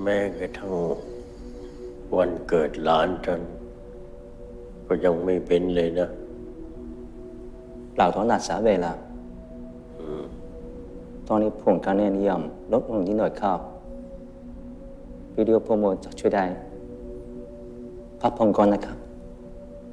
ม้กระทั่งวันเกิดหลานฉันก็ยังไม่เป็นเลยนะ老头那啥为了ตอนนี้ผลคะแนนนิยมลดลงนิดหน่อยครับวิดีโอโปรโมทจะช่วยได้พักผ่อนก่อนนะครับ